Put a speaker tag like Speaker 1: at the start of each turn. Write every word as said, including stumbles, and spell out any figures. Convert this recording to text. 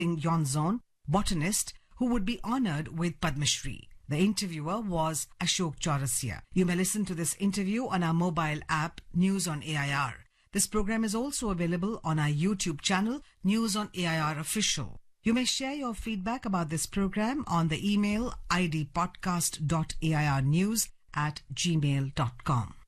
Speaker 1: Yonzon, botanist, who would be honored with Padma Shri. The interviewer was Ashok Chaurasia. You may listen to this interview on our mobile app, News on A I R. This program is also available on our YouTube channel, News on A I R Official. You may share your feedback about this program on the email idpodcast dot airnews at gmail dot com.